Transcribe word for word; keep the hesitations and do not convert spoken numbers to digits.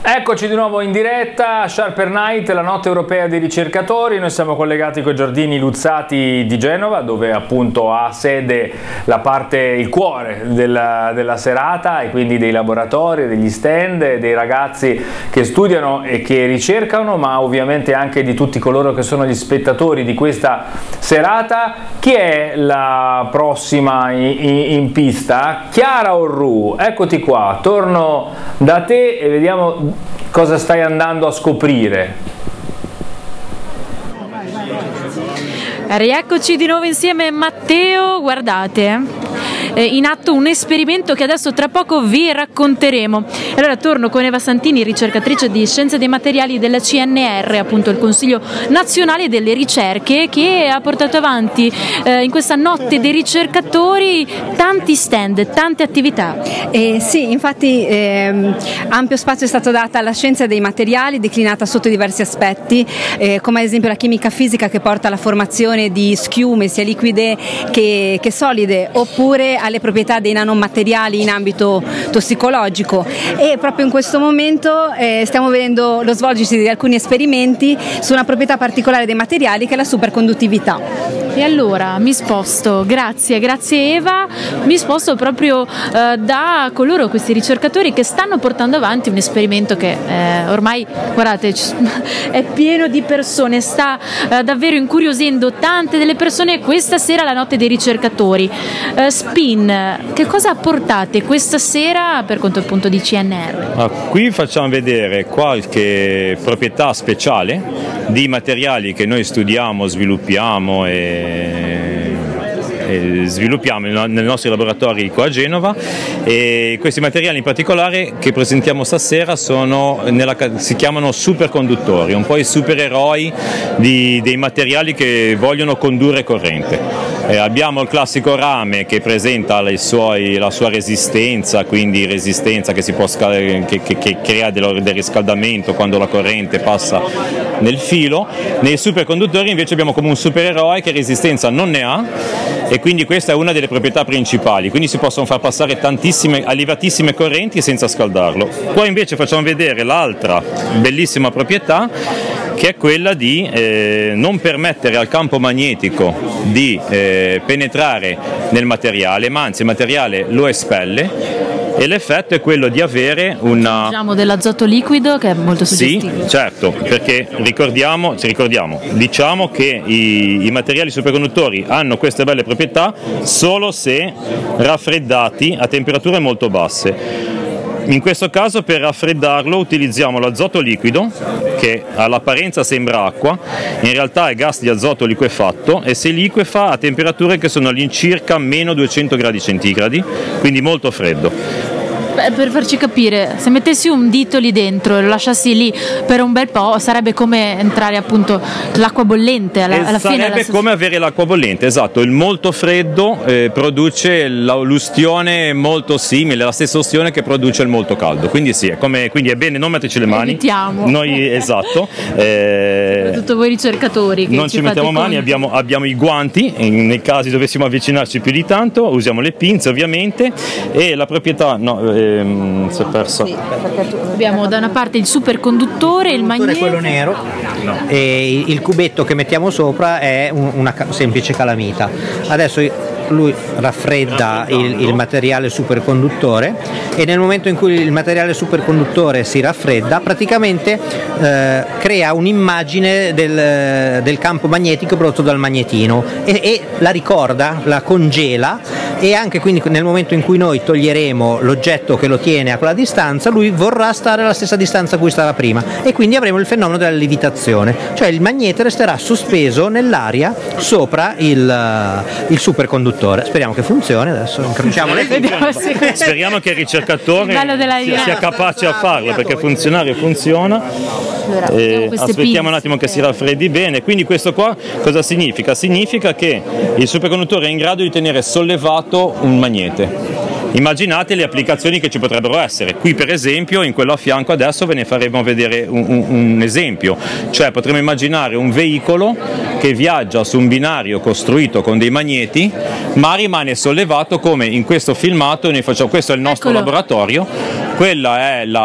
Eccoci di nuovo in diretta a Sharper Night, la notte europea dei ricercatori. Noi siamo collegati con i Giardini Luzzati di Genova, dove appunto ha sede la parte, il cuore della, della serata, e quindi dei laboratori, degli stand, dei ragazzi che studiano e che ricercano, ma ovviamente anche di tutti coloro che sono gli spettatori di questa serata. Chi è la prossima in, in, in pista? Chiara Orru, eccoti qua, torno da te e vediamo cosa stai andando a scoprire. Rieccoci di nuovo insieme, Matteo. Guardate, eh, in atto un esperimento che adesso tra poco vi racconteremo. Allora torno con Eva Santini, ricercatrice di Scienze dei Materiali della C N R, appunto il Consiglio Nazionale delle Ricerche, che ha portato avanti eh, in questa notte dei ricercatori tanti stand, tante attività. Eh, sì, infatti ehm, ampio spazio è stato dato alla scienza dei materiali, declinata sotto diversi aspetti, eh, come ad esempio la chimica fisica, che porta alla formazione di schiume sia liquide che, che solide, oppure alle proprietà dei nanomateriali in ambito tossicologico. E proprio in questo momento eh, stiamo vedendo lo svolgersi di alcuni esperimenti su una proprietà particolare dei materiali, che è la superconduttività. E allora mi sposto, grazie, grazie Eva, mi sposto proprio eh, da coloro, questi ricercatori che stanno portando avanti un esperimento che eh, ormai, guardate, è pieno di persone, sta eh, davvero incuriosendo tante delle persone questa sera alla notte dei ricercatori. Eh, Spin, che cosa portate questa sera per conto appunto di C N R? Ah, qui facciamo vedere qualche proprietà speciale di materiali che noi studiamo, sviluppiamo e sviluppiamo nei nostri laboratori qua a Genova, e questi materiali in particolare che presentiamo stasera sono nella, si chiamano superconduttori, un po' i supereroi di, dei materiali che vogliono condurre corrente. Eh, abbiamo il classico rame che presenta le suoi, la sua resistenza, quindi resistenza che, si può scal- che, che, che crea del, del riscaldamento quando la corrente passa nel filo. Nei superconduttori invece abbiamo come un supereroe che resistenza non ne ha, e quindi questa è una delle proprietà principali, quindi si possono far passare tantissime, elevatissime correnti senza scaldarlo. Qua invece facciamo vedere l'altra bellissima proprietà, che è quella di eh, non permettere al campo magnetico di eh, penetrare nel materiale, ma anzi il materiale lo espelle, e l'effetto è quello di avere una... Diciamo dell'azoto liquido, che è molto suggestivo. Sì, certo, perché ricordiamo, ci ricordiamo, diciamo che i, i materiali superconduttori hanno queste belle proprietà solo se raffreddati a temperature molto basse. In questo caso, per raffreddarlo utilizziamo l'azoto liquido, che all'apparenza sembra acqua, in realtà è gas di azoto liquefatto, e si liquefa a temperature che sono all'incirca meno duecento gradi centigradi, quindi molto freddo. Beh, per farci capire, se mettessi un dito lì dentro e lo lasciassi lì per un bel po', sarebbe come entrare appunto l'acqua bollente alla, alla fine. Sarebbe alla... come avere l'acqua bollente, esatto. Il molto freddo eh, produce l'ustione molto simile, la stessa ustione che produce il molto caldo. Quindi sì, è, come, quindi è bene non metterci le mani. Evitiamo. Noi, esatto. Eh, Soprattutto voi ricercatori. Che non ci, ci mettiamo mani, abbiamo, abbiamo i guanti, in, nei casi dovessimo avvicinarci più di tanto, usiamo le pinze ovviamente, e la proprietà... No, eh, si è persa. Sì, abbiamo da una parte il superconduttore, il magneto, quello nero, no. E il cubetto che mettiamo sopra è un, una semplice calamita. Adesso lui raffredda il, il materiale superconduttore, e nel momento in cui il materiale superconduttore si raffredda, praticamente eh, crea un'immagine del, del campo magnetico prodotto dal magnetino, e, e la ricorda, la congela, e anche quindi nel momento in cui noi toglieremo l'oggetto che lo tiene a quella distanza, lui vorrà stare alla stessa distanza a cui stava prima, e quindi avremo il fenomeno della lievitazione, cioè il magnete resterà sospeso nell'aria sopra il, il superconduttore. Speriamo che funzioni, adesso incrociamo le dita. Speriamo che il ricercatore sia, sia capace a farlo, perché funzionare funziona. Allora, eh, aspettiamo un attimo che si raffreddi bene. Quindi questo qua cosa significa? Significa che il superconduttore è in grado di tenere sollevato un magnete. Immaginate le applicazioni che ci potrebbero essere. Qui per esempio, in quello a fianco adesso ve ne faremo vedere un, un, un esempio, cioè potremmo immaginare un veicolo che viaggia su un binario costruito con dei magneti, ma rimane sollevato come in questo filmato. Noi facciamo, questo è il nostro Eccolo. laboratorio, quella è la